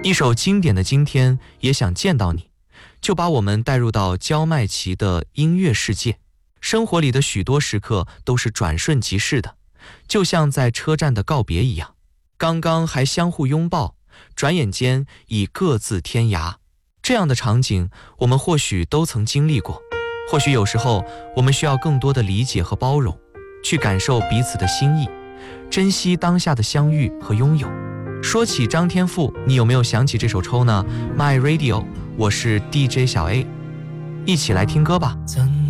一首经典的今天也想见到你，就把我们带入到焦麦琪的音乐世界。生活里的许多时刻都是转瞬即逝的，就像在车站的告别一样，刚刚还相互拥抱，转眼间已各自天涯。这样的场景我们或许都曾经历过，或许有时候我们需要更多的理解和包容，去感受彼此的心意，珍惜当下的相遇和拥有。说起张天赋，你有没有想起这首抽呢？ My Radio， 我是 DJ 小 A， 一起来听歌吧。